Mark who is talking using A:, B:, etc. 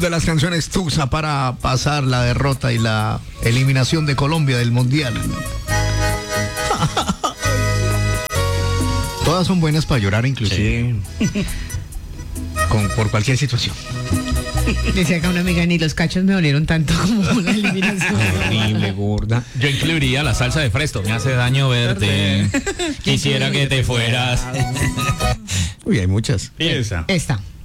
A: De las canciones Tusa para pasar la derrota y la eliminación de Colombia del Mundial. Todas son buenas para llorar, inclusive por cualquier situación.
B: Decía acá una amiga, ni los cachos me dolieron tanto como la eliminación.
A: Horrible, gorda.
C: Yo incluiría la salsa de Fresto. Me hace daño verte. Quisiera que te fueras.
A: Uy, hay muchas.
C: Esa.
B: Esta.